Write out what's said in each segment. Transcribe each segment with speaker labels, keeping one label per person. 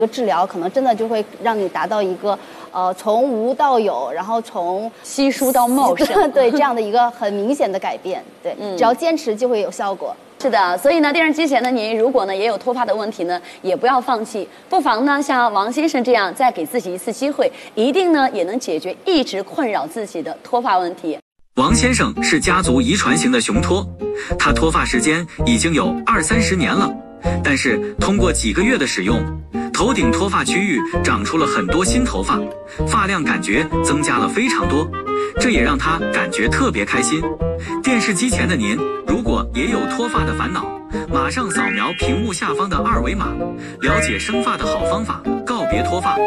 Speaker 1: 这个治疗可能真的就会让你达到一个从无到有，然后从
Speaker 2: 稀疏到茂盛，
Speaker 1: 对这样的一个很明显的改变。对，只要坚持就会有效果。
Speaker 2: 是的，所以呢，电视机前的您如果呢也有脱发的问题呢，也不要放弃，不妨呢像王先生这样再给自己一次机会，一定呢也能解决一直困扰自己的脱发问题。
Speaker 3: 王先生是家族遗传型的雄脱，他脱发时间已经有20-30年了，但是通过几个月的使用，头顶脱发区域长出了很多新头发，发量感觉增加了非常多，这也让他感觉特别开心。电视机前的您，如果也有脱发的烦恼，马上扫描屏幕下方的2维码，了解生发的好方法，告别脱发。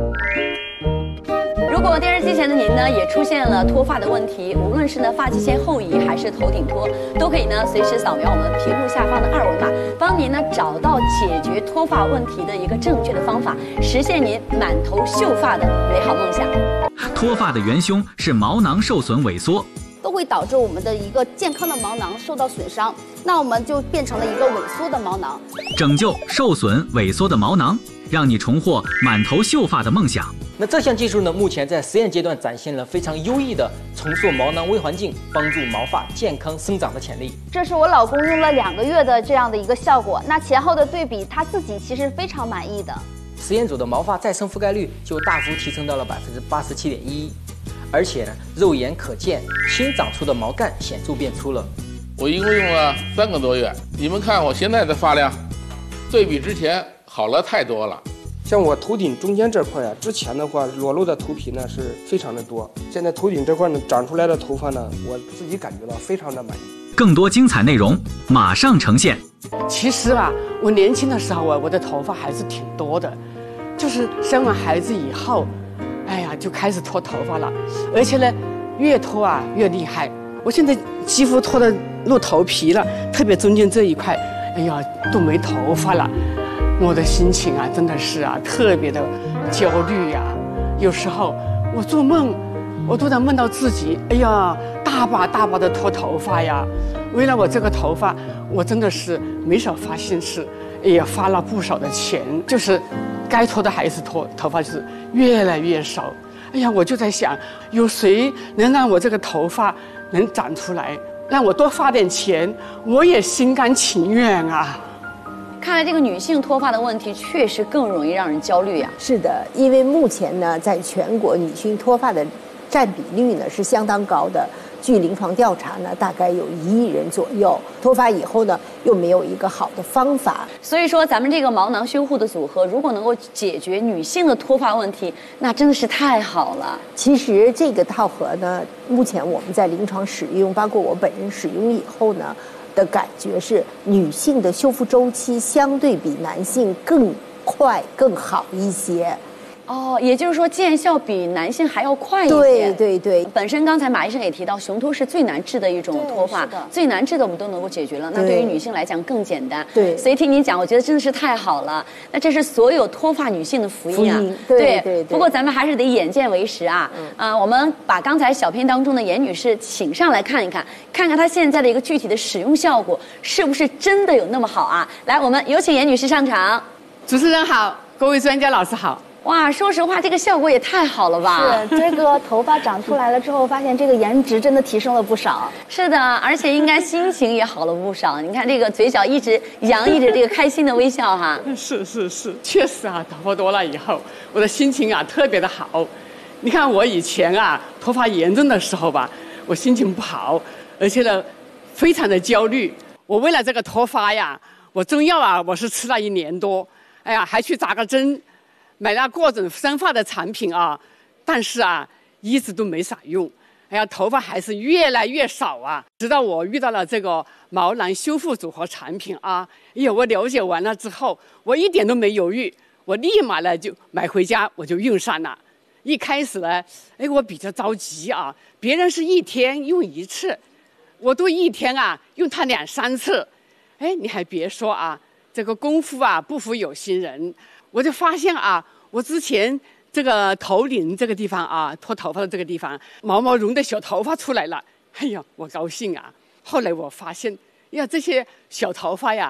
Speaker 2: 如果电视机前的您呢也出现了脱发的问题，无论是呢发际线后移还是头顶脱，都可以呢随时扫描我们屏幕下方的2维码，帮您呢找到解决脱发问题的一个正确的方法，实现您满头秀发的美好梦想。
Speaker 3: 脱发的元凶是毛囊受损萎缩，
Speaker 1: 都会导致我们的一个健康的毛囊受到损伤，那我们就变成了一个萎缩的毛囊。
Speaker 3: 拯救受损萎缩的毛囊，让你重获满头秀发的梦想。
Speaker 4: 那这项技术呢，目前在实验阶段展现了非常优异的重塑毛囊微环境，帮助毛发健康生长的潜力。
Speaker 1: 这是我老公用了2个月的这样的一个效果，那前后的对比，他自己其实非常满意的。
Speaker 4: 实验组的毛发再生覆盖率就大幅提升到了87.11%，而且呢，肉眼可见新长出的毛干显著变粗了。
Speaker 5: 我一共用了3个多月，你们看我现在的发量，对比之前好了太多了。
Speaker 6: 像我头顶中间这块呀，之前的话裸露的头皮呢是非常的多，现在头顶这块呢长出来的头发呢，我自己感觉到非常的满意。
Speaker 3: 更多精彩内容马上呈现。
Speaker 7: 其实吧，我年轻的时候我的头发还是挺多的，就是生完孩子以后，哎呀就开始脱头发了，而且呢越脱啊越厉害。我现在几乎脱得露头皮了，特别中间这一块，哎呀都没头发了。我的心情啊，真的是啊，特别的焦虑呀。有时候我做梦，我都能梦到自己，哎呀，大把大把的脱头发呀。为了我这个头发，我真的是没少花心思，也花了不少的钱，就是该脱的还是脱，头发就是越来越少。哎呀，我就在想，有谁能让我这个头发能长出来，让我多花点钱，我也心甘情愿啊。
Speaker 2: 看来这个女性脱发的问题确实更容易让人焦虑啊。
Speaker 8: 是的，因为目前呢，在全国女性脱发的占比率呢是相当高的。据临床调查呢，大概有1亿人左右。脱发以后呢，又没有一个好的方法。
Speaker 2: 所以说，咱们这个毛囊修护的组合，如果能够解决女性的脱发问题，那真的是太好了。
Speaker 8: 其实这个套盒呢，目前我们在临床使用，包括我本人使用以后呢，的感觉是女性的修复周期相对比男性更快更好一些。
Speaker 2: 哦，也就是说见效比男性还要快一些。
Speaker 8: 对对对。
Speaker 2: 本身刚才马医生也提到，雄脱是最难治的一种脱发，最难治的我们都能够解决了，那对于女性来讲更简单。
Speaker 8: 对。
Speaker 2: 所以听您讲，我觉得真的是太好了。那这是所有脱发女性的福音啊。
Speaker 8: 对对。
Speaker 2: 不过咱们还是得眼见为实啊。我们把刚才小片当中的严女士请上来看一看，看看她现在的一个具体的使用效果是不是真的有那么好啊？来，我们有请严女士上场。
Speaker 7: 主持人好，各位专家老师好。
Speaker 2: 哇，说实话，这个效果也太好了吧！
Speaker 1: 是，这个头发长出来了之后，发现这个颜值真的提升了不少。
Speaker 2: 是的，而且应该心情也好了不少。你看这个嘴角一直洋溢着这个开心的微笑哈。
Speaker 7: 是，确实啊，头发多了以后，我的心情啊特别的好。你看我以前啊头发严重的时候吧，我心情不好，而且呢非常的焦虑。我为了这个脱发呀，我中药啊我是吃了1年多，哎呀还去扎个针。买了各种生发的产品啊，但是啊，一直都没啥用。哎呀，头发还是越来越少啊。直到我遇到了这个毛囊修复组合产品啊，哎呀，我了解完了之后，我一点都没犹豫，我立马呢就买回家，我就用上了。一开始呢，哎，我比较着急啊，别人是1天用1次，我都1天啊用它2、3次。哎，你还别说啊，这个功夫啊不负有心人。我就发现啊，我之前这个头顶这个地方啊，脱头发的这个地方，毛毛绒的小头发出来了，哎呀，我高兴啊！后来我发现，呀，这些小头发呀，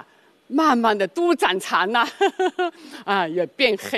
Speaker 7: 慢慢的都长长了，啊，也变黑。